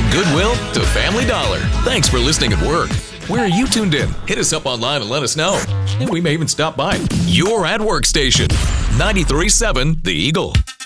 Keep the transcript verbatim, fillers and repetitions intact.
Goodwill to Family Dollar. Thanks for listening at work. Where are you tuned in? Hit us up online and let us know. And we may even stop by. Your at Work station. ninety-three point seven The Eagle.